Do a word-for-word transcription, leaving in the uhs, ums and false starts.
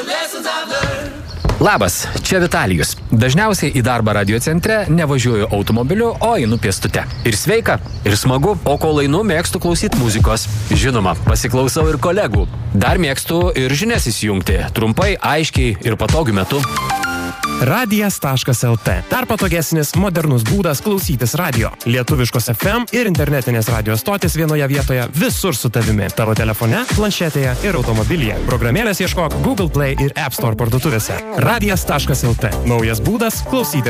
Labas, čia Vitalijus. Dažniausiai į darbą radio centre nevažiuoju automobiliu, o einu pėstute. Ir sveika, ir smagu, o kol einu mėgstu klausyti muzikos. Žinoma, pasiklausau ir kolegų. Dar mėgstu ir žinias įsijungti, trumpai, aiškiai ir patogiu metu. Radijas taškas el te. Dar patogesnis, modernus būdas klausytis radio. Lietuviškos ef em ir internetinės radio stotis vienoje vietoje, visur su tavimi. Tavo telefone, planšetėje ir automobilyje. Programėlės ieškok Google Play ir App Store parduotuvėse. Radijas taškas el te. Naujas būdas klausyti